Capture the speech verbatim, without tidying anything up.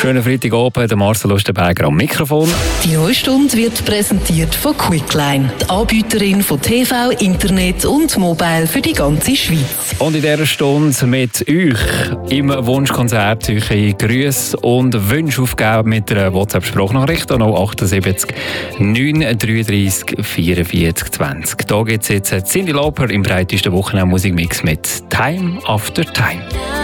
Schönen Freitagabend, der Marcel Lustenberger am Mikrofon. Die neue Stunde wird präsentiert von Quickline, die Anbieterin von T V, Internet und Mobile für die ganze Schweiz. Und in dieser Stunde mit euch im Wunschkonzert eure Grüße und Wünsche aufgeben mit einer WhatsApp-Sprachnachricht an achtundsiebzig neun dreiunddreißig vierundvierzig zwanzig. Da gibt es jetzt Cyndi Lauper im breitesten Wochenende-Musikmix mit Time After Time.